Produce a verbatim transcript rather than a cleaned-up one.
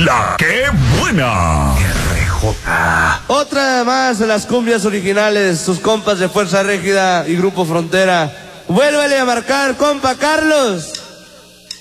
La que buena. R J. Otra más de las cumbias originales, sus compas de Fuerza Régida y Grupo Frontera. Vuélvele a marcar, compa Carlos.